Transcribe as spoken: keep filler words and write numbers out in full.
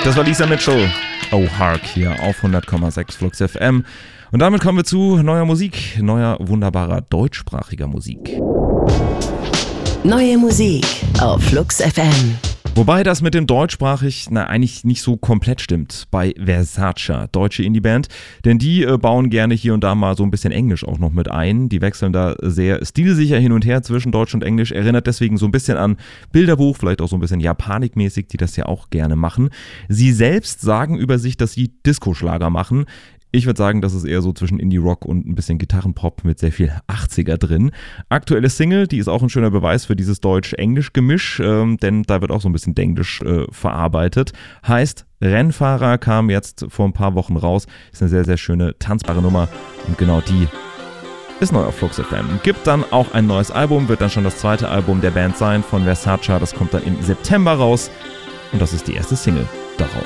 Das war Lisa Mitchell. Oh, Hark hier auf hundert Komma sechs Flux F M. Und damit kommen wir zu neuer Musik, neuer wunderbarer deutschsprachiger Musik. Neue Musik auf Flux F M. Wobei das mit dem deutschsprachig na, eigentlich nicht so komplett stimmt bei Versace, deutsche Indie-Band. Denn die äh, bauen gerne hier und da mal so ein bisschen Englisch auch noch mit ein. Die wechseln da sehr stilsicher hin und her zwischen Deutsch und Englisch. Erinnert deswegen so ein bisschen an Bilderbuch, vielleicht auch so ein bisschen Japanik-mäßig, die das ja auch gerne machen. Sie selbst sagen über sich, dass sie Disco-Schlager machen. Ich würde sagen, das ist eher so zwischen Indie-Rock und ein bisschen Gitarrenpop mit sehr viel achtziger drin. Aktuelle Single, die ist auch ein schöner Beweis für dieses Deutsch-Englisch-Gemisch, ähm, denn da wird auch so ein bisschen Denglisch äh, verarbeitet. Heißt, Rennfahrer kam jetzt vor ein paar Wochen raus. Ist eine sehr, sehr schöne, tanzbare Nummer und genau die ist neu auf Flux F M. Gibt dann auch ein neues Album, wird dann schon das zweite Album der Band sein von Versace. Das kommt dann im September raus und das ist die erste Single daraus.